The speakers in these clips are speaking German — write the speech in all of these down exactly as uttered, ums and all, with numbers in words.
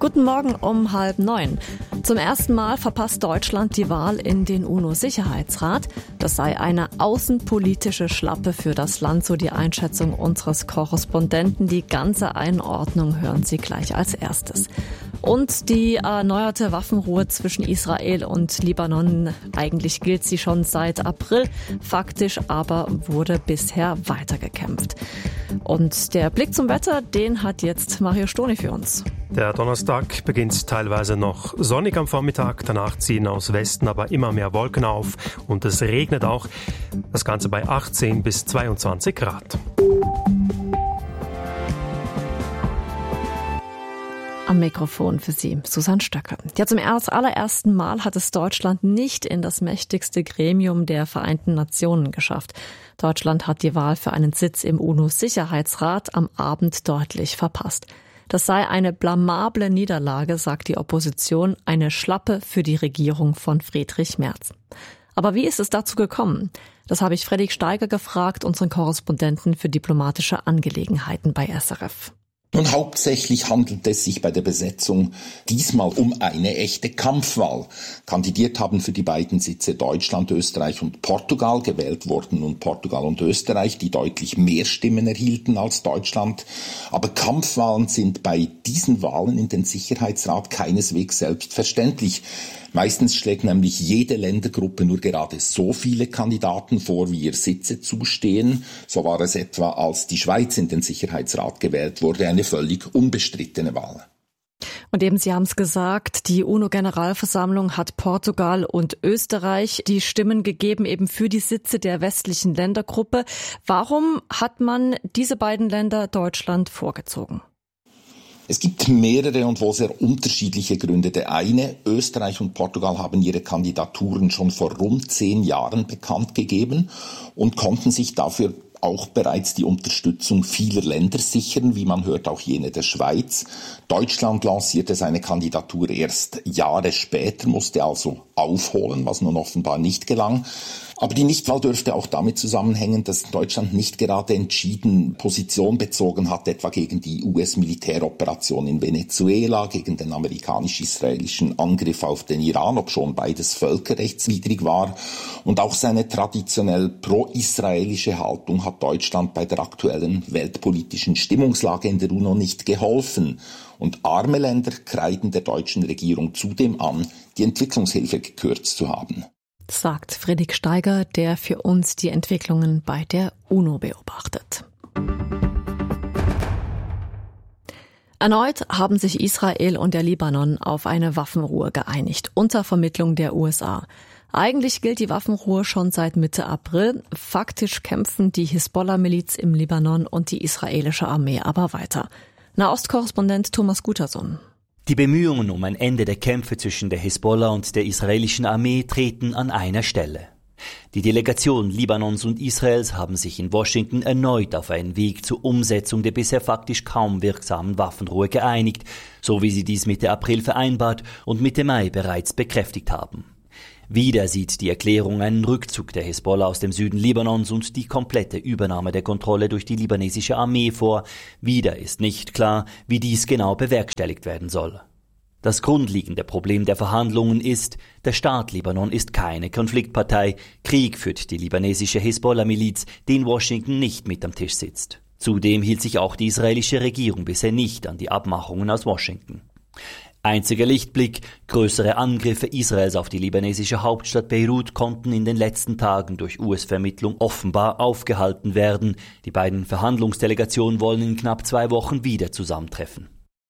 Guten Morgen um halb neun. Zum ersten Mal verpasst Deutschland die Wahl in den UNO-Sicherheitsrat. Das sei eine außenpolitische Schlappe für das Land, so die Einschätzung unseres Korrespondenten. Die ganze Einordnung hören Sie gleich als erstes. Und die erneuerte Waffenruhe zwischen Israel und Libanon, eigentlich gilt sie schon seit April, faktisch aber wurde bisher weitergekämpft. Und der Blick zum Wetter, den hat jetzt Mario Stoni für uns. Der Donnerstag beginnt teilweise noch sonnig am Vormittag, danach ziehen aus Westen aber immer mehr Wolken auf und es regnet auch. Das Ganze bei achtzehn bis zweiundzwanzig Grad. Am Mikrofon für Sie, Susanne Stöcke. Ja, zum allerersten Mal hat es Deutschland nicht in das mächtigste Gremium der Vereinten Nationen geschafft. Deutschland hat die Wahl für einen Sitz im UNO-Sicherheitsrat am Abend deutlich verpasst. Das sei eine blamable Niederlage, sagt die Opposition, eine Schlappe für die Regierung von Friedrich Merz. Aber wie ist es dazu gekommen? Das habe ich Fredrik Steiger gefragt, unseren Korrespondenten für diplomatische Angelegenheiten bei S R F. Nun, hauptsächlich handelt es sich bei der Besetzung diesmal um eine echte Kampfwahl. Kandidiert haben für die beiden Sitze Deutschland, Österreich und Portugal. Gewählt wurden nun Portugal und Österreich, die deutlich mehr Stimmen erhielten als Deutschland. Aber Kampfwahlen sind bei diesen Wahlen in den Sicherheitsrat keineswegs selbstverständlich. Meistens schlägt nämlich jede Ländergruppe nur gerade so viele Kandidaten vor, wie ihr Sitze zustehen. So war es etwa, als die Schweiz in den Sicherheitsrat gewählt wurde, eine völlig unbestrittene Wahl. Und eben, Sie haben es gesagt, die UNO-Generalversammlung hat Portugal und Österreich die Stimmen gegeben, eben für die Sitze der westlichen Ländergruppe. Warum hat man diese beiden Länder Deutschland vorgezogen? Es gibt mehrere und wohl sehr unterschiedliche Gründe. Der eine, Österreich und Portugal haben ihre Kandidaturen schon vor rund zehn Jahren bekannt gegeben und konnten sich dafür auch bereits die Unterstützung vieler Länder sichern, wie man hört, auch jene der Schweiz. Deutschland lancierte seine Kandidatur erst Jahre später, musste also aufholen, was nun offenbar nicht gelang. Aber die Nichtwahl dürfte auch damit zusammenhängen, dass Deutschland nicht gerade entschieden Position bezogen hat, etwa gegen die U S-Militäroperation in Venezuela, gegen den amerikanisch-israelischen Angriff auf den Iran, obschon beides völkerrechtswidrig war. Und auch seine traditionell pro-israelische Haltung hat Deutschland bei der aktuellen weltpolitischen Stimmungslage in der UNO nicht geholfen. Und arme Länder kreiden der deutschen Regierung zudem an, die Entwicklungshilfe gekürzt zu haben. Sagt Fredrik Steiger, der für uns die Entwicklungen bei der UNO beobachtet. Erneut haben sich Israel und der Libanon auf eine Waffenruhe geeinigt, unter Vermittlung der U S A. Eigentlich gilt die Waffenruhe schon seit Mitte April. Faktisch kämpfen die Hisbollah-Miliz im Libanon und die israelische Armee aber weiter. Nahostkorrespondent Thomas Gutersohn. Die Bemühungen um ein Ende der Kämpfe zwischen der Hisbollah und der israelischen Armee treten an einer Stelle. Die Delegation Libanons und Israels haben sich in Washington erneut auf einen Weg zur Umsetzung der bisher faktisch kaum wirksamen Waffenruhe geeinigt, so wie sie dies Mitte April vereinbart und Mitte Mai bereits bekräftigt haben. Wieder sieht die Erklärung einen Rückzug der Hisbollah aus dem Süden Libanons und die komplette Übernahme der Kontrolle durch die libanesische Armee vor. Wieder ist nicht klar, wie dies genau bewerkstelligt werden soll. Das grundlegende Problem der Verhandlungen ist, der Staat Libanon ist keine Konfliktpartei. Krieg führt die libanesische Hisbollah-Miliz, die in Washington nicht mit am Tisch sitzt. Zudem hielt sich auch die israelische Regierung bisher nicht an die Abmachungen aus Washington. Einziger Lichtblick: größere Angriffe Israels auf die libanesische Hauptstadt Beirut konnten in den letzten Tagen durch U S-Vermittlung offenbar aufgehalten werden. Die beiden Verhandlungsdelegationen wollen in knapp zwei Wochen wieder zusammentreffen.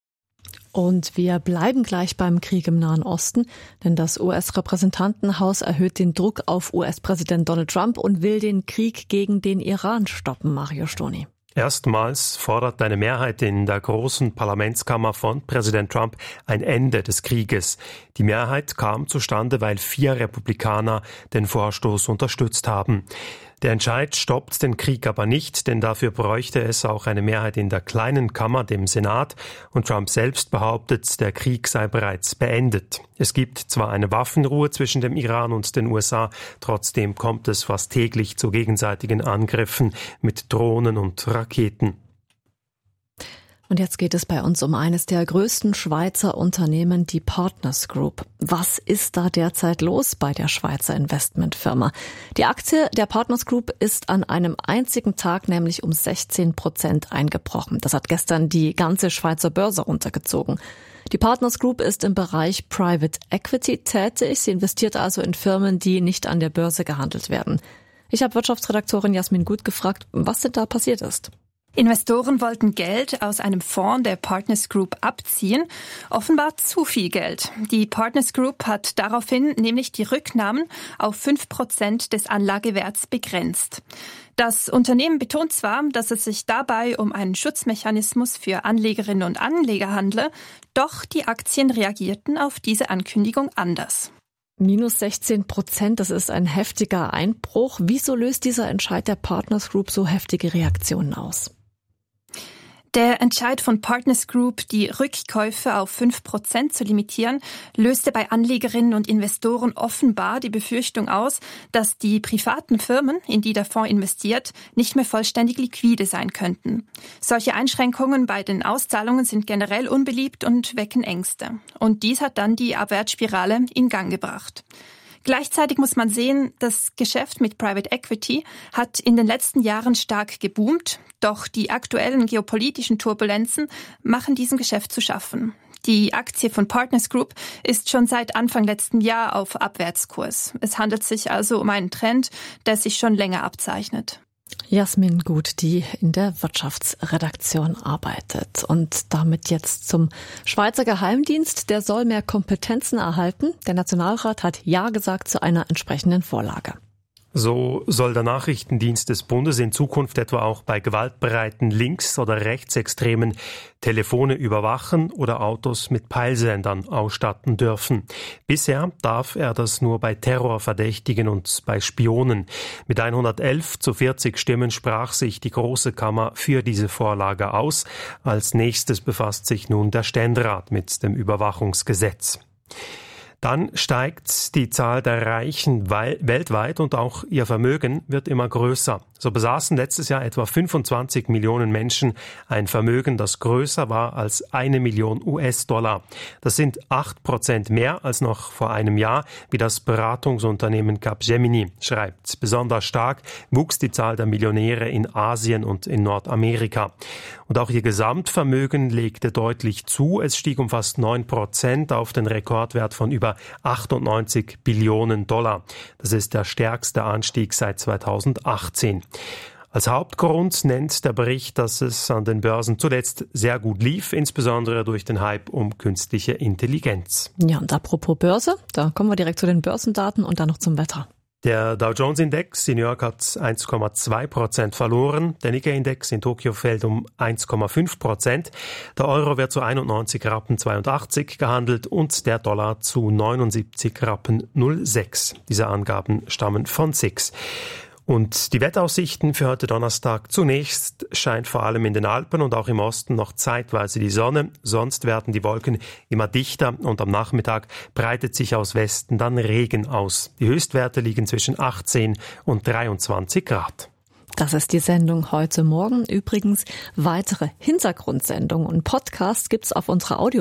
Und wir bleiben gleich beim Krieg im Nahen Osten, denn das U S-Repräsentantenhaus erhöht den Druck auf U S-Präsident Donald Trump und will den Krieg gegen den Iran stoppen, Mario Stoni. Erstmals fordert eine Mehrheit in der großen Parlamentskammer von Präsident Trump ein Ende des Krieges. Die Mehrheit kam zustande, weil vier Republikaner den Vorstoß unterstützt haben. Der Entscheid stoppt den Krieg aber nicht, denn dafür bräuchte es auch eine Mehrheit in der kleinen Kammer, dem Senat, und Trump selbst behauptet, der Krieg sei bereits beendet. Es gibt zwar eine Waffenruhe zwischen dem Iran und den U S A, trotzdem kommt es fast täglich zu gegenseitigen Angriffen mit Drohnen und Raketen. Und jetzt geht es bei uns um eines der größten Schweizer Unternehmen, die Partners Group. Was ist da derzeit los bei der Schweizer Investmentfirma? Die Aktie der Partners Group ist an einem einzigen Tag nämlich um sechzehn Prozent eingebrochen. Das hat gestern die ganze Schweizer Börse runtergezogen. Die Partners Group ist im Bereich Private Equity tätig. Sie investiert also in Firmen, die nicht an der Börse gehandelt werden. Ich habe Wirtschaftsredaktorin Jasmin Gut gefragt, was denn da passiert ist. Investoren wollten Geld aus einem Fonds der Partners Group abziehen, offenbar zu viel Geld. Die Partners Group hat daraufhin nämlich die Rücknahmen auf fünf Prozent des Anlagewerts begrenzt. Das Unternehmen betont zwar, dass es sich dabei um einen Schutzmechanismus für Anlegerinnen und Anleger handle, doch die Aktien reagierten auf diese Ankündigung anders. Minus sechzehn Prozent, das ist ein heftiger Einbruch. Wieso löst dieser Entscheid der Partners Group so heftige Reaktionen aus? Der Entscheid von Partners Group, die Rückkäufe auf fünf Prozent zu limitieren, löste bei Anlegerinnen und Investoren offenbar die Befürchtung aus, dass die privaten Firmen, in die der Fonds investiert, nicht mehr vollständig liquide sein könnten. Solche Einschränkungen bei den Auszahlungen sind generell unbeliebt und wecken Ängste. Und dies hat dann die Abwärtsspirale in Gang gebracht. Gleichzeitig muss man sehen, das Geschäft mit Private Equity hat in den letzten Jahren stark geboomt, doch die aktuellen geopolitischen Turbulenzen machen diesem Geschäft zu schaffen. Die Aktie von Partners Group ist schon seit Anfang letzten Jahr auf Abwärtskurs. Es handelt sich also um einen Trend, der sich schon länger abzeichnet. Jasmin Gut, die in der Wirtschaftsredaktion arbeitet. Und damit jetzt zum Schweizer Geheimdienst. Der soll mehr Kompetenzen erhalten. Der Nationalrat hat Ja gesagt zu einer entsprechenden Vorlage. So soll der Nachrichtendienst des Bundes in Zukunft etwa auch bei gewaltbereiten Links- oder Rechtsextremen Telefone überwachen oder Autos mit Peilsendern ausstatten dürfen. Bisher darf er das nur bei Terrorverdächtigen und bei Spionen. Mit hundertelf zu vierzig Stimmen sprach sich die Große Kammer für diese Vorlage aus. Als nächstes befasst sich nun der Ständerat mit dem Überwachungsgesetz. Dann steigt die Zahl der Reichen weltweit und auch ihr Vermögen wird immer größer. So besaßen letztes Jahr etwa fünfundzwanzig Millionen Menschen ein Vermögen, das größer war als eine Million U S-Dollar. Das sind acht Prozent mehr als noch vor einem Jahr, wie das Beratungsunternehmen Capgemini schreibt. Besonders stark wuchs die Zahl der Millionäre in Asien und in Nordamerika. Und auch ihr Gesamtvermögen legte deutlich zu. Es stieg um fast neun Prozent auf den Rekordwert von über achtundneunzig Billionen Dollar. Das ist der stärkste Anstieg seit zweitausendachtzehn. Als Hauptgrund nennt der Bericht, dass es an den Börsen zuletzt sehr gut lief, insbesondere durch den Hype um künstliche Intelligenz. Ja, und apropos Börse, da kommen wir direkt zu den Börsendaten und dann noch zum Wetter. Der Dow Jones Index in New York hat eins Komma zwei Prozent verloren. Der Nikkei Index in Tokio fällt um eins Komma fünf Prozent. Der Euro wird zu einundneunzig Rappen zweiundachtzig gehandelt und der Dollar zu neunundsiebzig Rappen null sechs. Diese Angaben stammen von S I X. Und die Wetteraussichten für heute Donnerstag: Zunächst scheint vor allem in den Alpen und auch im Osten noch zeitweise die Sonne. Sonst werden die Wolken immer dichter und am Nachmittag breitet sich aus Westen dann Regen aus. Die Höchstwerte liegen zwischen achtzehn und dreiundzwanzig Grad. Das ist die Sendung heute Morgen. Übrigens weitere Hintergrundsendungen und Podcasts gibt's auf unserer Audio